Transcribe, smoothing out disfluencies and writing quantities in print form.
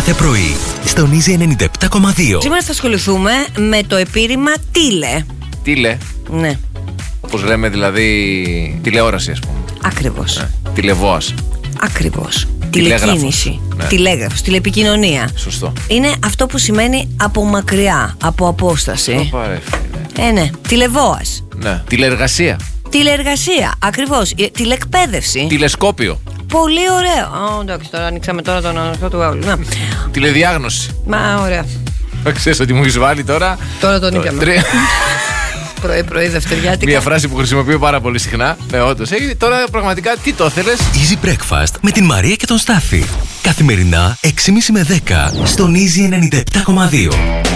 κάθε πρωί στον Easy 97,2. Σήμερα θα ασχοληθούμε με το επίρρημα τίλε. Τίλε. Ναι. Όπως λέμε δηλαδή τηλεόραση, ας πούμε. Ακριβώς. Τηλεβόας. Ακριβώς. Τηλέγραφος. Τηλεκίνηση. Ναι. Τηλέγραφος, τηλεπικοινωνία. Σωστό. Είναι αυτό που σημαίνει από μακριά, από απόσταση. Ναι. Τηλεβόας. Ναι. Τηλεργασία. Τηλεεργασία. Ακριβώς. Τηλεκπαίδευση. Τηλεσκόπιο. Πολύ ωραίο. Εντάξει, τώρα ανοίξαμε τώρα τον αυτό του άλλου. Τηλεδιάγνωση. Μα ωραία. Ξέρεις ότι μου έχεις βάλει τώρα. Τώρα τον ήπιαμε. Πρωί, δευτεριάτικα. Μια φράση που χρησιμοποιώ πάρα πολύ συχνά. Όντως. Τώρα πραγματικά τι το θέλες. Easy Breakfast με την Μαρία και τον Στάφη. Καθημερινά 6.30 με 10 στον Easy 97,2.